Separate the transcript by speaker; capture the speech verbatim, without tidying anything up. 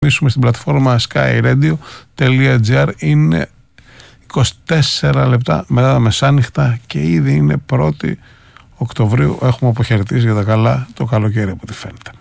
Speaker 1: στην πλατφόρμα skyradio.gr. Είναι είκοσι τέσσερα λεπτά μετά τα μεσάνυχτα και ήδη είναι πρώτη Οκτωβρίου. Έχουμε αποχαιρετήσει για τα καλά το καλοκαίρι από ό,τι φαίνεται.